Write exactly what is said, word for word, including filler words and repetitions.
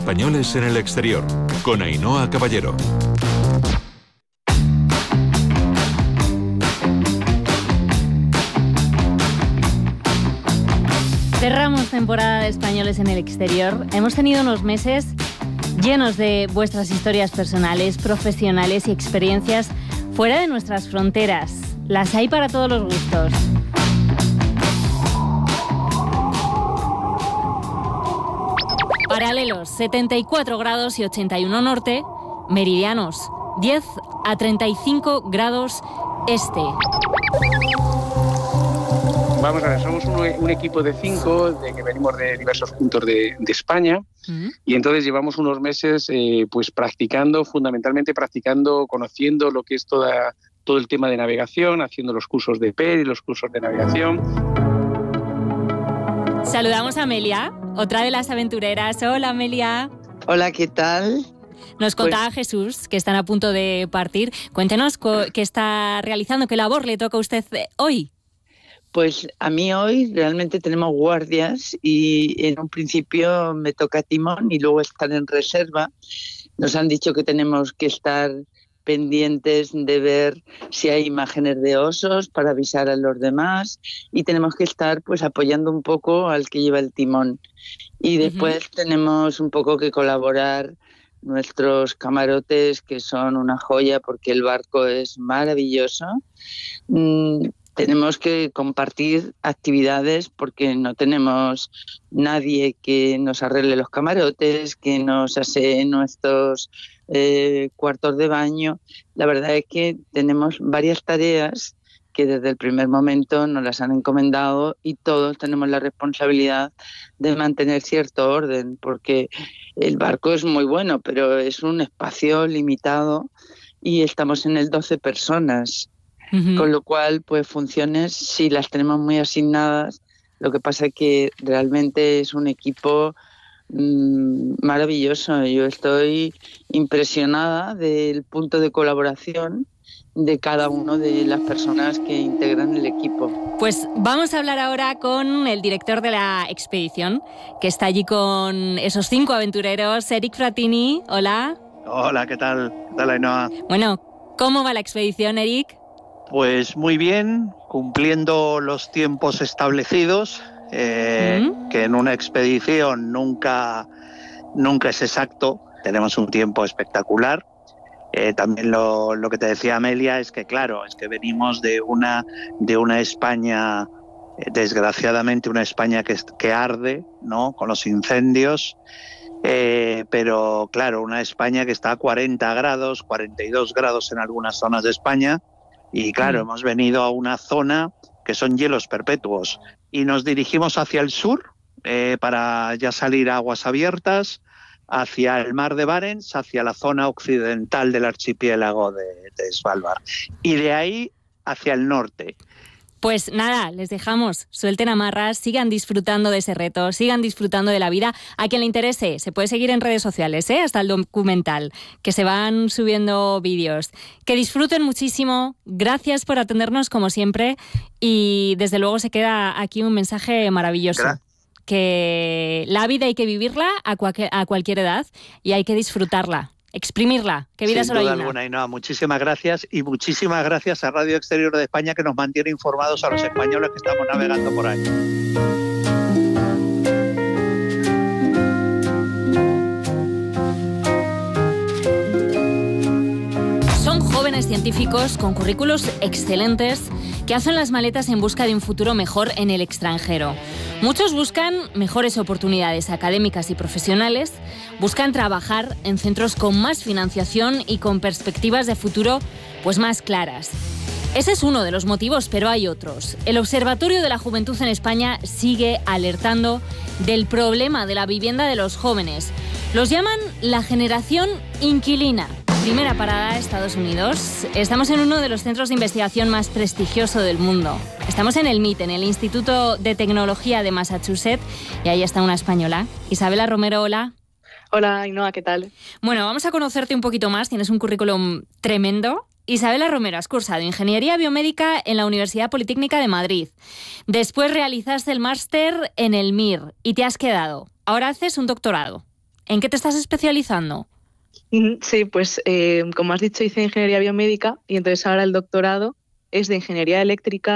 Españoles en el exterior, con Ainhoa Caballero. Cerramos temporada de Españoles en el exterior. Hemos tenido unos meses llenos de vuestras historias personales, profesionales y experiencias fuera de nuestras fronteras. Las hay para todos los gustos. Paralelos setenta y cuatro grados y ochenta y uno norte, meridianos diez a treinta y cinco grados este. Vamos a ver, somos un, un equipo de cinco de que venimos de diversos puntos de, de España uh-huh. y entonces llevamos unos meses eh, pues practicando, fundamentalmente practicando, conociendo lo que es toda, todo el tema de navegación, haciendo los cursos de P E R y los cursos de navegación. Saludamos a Amelia, otra de las aventureras. Hola, Amelia. Hola, ¿qué tal? Nos contaba pues, Jesús que están a punto de partir. Cuéntenos co- qué está realizando, qué labor le toca a usted hoy. Pues a mí hoy realmente tenemos guardias y en un principio me toca timón y luego estar en reserva. Nos han dicho que tenemos que estar pendientes de ver si hay imágenes de osos para avisar a los demás y tenemos que estar pues apoyando un poco al que lleva el timón. Y después uh-huh. tenemos un poco que colaborar nuestros camarotes, que son una joya porque el barco es maravilloso. Mm, Tenemos que compartir actividades porque no tenemos nadie que nos arregle los camarotes, que nos asee nuestros eh, cuartos de baño. La verdad es que tenemos varias tareas que desde el primer momento nos las han encomendado y todos tenemos la responsabilidad de mantener cierto orden, porque el barco es muy bueno, pero es un espacio limitado y estamos en el doce personas. Uh-huh. Con lo cual, pues funciones sí las tenemos muy asignadas. Lo que pasa es que realmente es un equipo mmm, maravilloso. Yo estoy impresionada del punto de colaboración de cada una de las personas que integran el equipo. Pues vamos a hablar ahora con el director de la expedición, que está allí con esos cinco aventureros, Eric Fratini. Hola. Hola, ¿qué tal? ¿Qué tal, Ainhoa? Bueno, ¿cómo va la expedición, Eric? Pues muy bien, cumpliendo los tiempos establecidos, eh, ¿Mm? que en una expedición nunca, nunca es exacto. Tenemos un tiempo espectacular. Eh, también lo, lo que te decía Amelia es que, claro, es que venimos de una, de una España, eh, desgraciadamente una España que, que arde, ¿no? Con los incendios. Eh, pero, claro, una España que está a cuarenta grados, cuarenta y dos grados en algunas zonas de España. Y claro, mm. hemos venido a una zona que son hielos perpetuos y nos dirigimos hacia el sur eh, para ya salir a aguas abiertas, hacia el mar de Barents, hacia la zona occidental del archipiélago de, de Svalbard y de ahí hacia el norte. Pues nada, les dejamos, suelten amarras, sigan disfrutando de ese reto, sigan disfrutando de la vida. A quien le interese, se puede seguir en redes sociales, ¿eh? Hasta el documental, que se van subiendo vídeos. Que disfruten muchísimo, gracias por atendernos como siempre y desde luego se queda aquí un mensaje maravilloso. Gracias. Que la vida hay que vivirla a, cualquier, a cualquier edad y hay que disfrutarla. Exprimirla, que vida solo hay una. Sin duda alguna, Ainhoa, muchísimas gracias y muchísimas gracias a Radio Exterior de España que nos mantiene informados a los españoles que estamos navegando por ahí. Son jóvenes científicos con currículos excelentes que hacen las maletas en busca de un futuro mejor en el extranjero. Muchos buscan mejores oportunidades académicas y profesionales, buscan trabajar en centros con más financiación y con perspectivas de futuro pues más claras. Ese es uno de los motivos, pero hay otros. El Observatorio de la Juventud en España sigue alertando del problema de la vivienda de los jóvenes. Los llaman la generación inquilina. Primera parada, Estados Unidos. Estamos en uno de los centros de investigación más prestigioso del mundo. Estamos en el M I T, en el Instituto de Tecnología de Massachusetts, y ahí está una española. Isabela Romero, hola. Hola, Ainhoa, ¿qué tal? Bueno, vamos a conocerte un poquito más. Tienes un currículum tremendo. Isabela Romero, has cursado Ingeniería Biomédica en la Universidad Politécnica de Madrid. Después realizaste el máster en el M I R y te has quedado. Ahora haces un doctorado. ¿En qué te estás especializando? Sí, pues eh, como has dicho, hice ingeniería biomédica y entonces ahora el doctorado es de ingeniería eléctrica